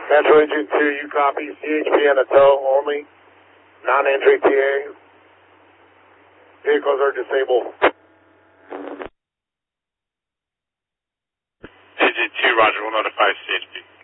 Metro Engine 2, you copy. CHP on a tow only. Non-entry TA. Vehicles are disabled. Engine 2, roger, we'll notify CHP.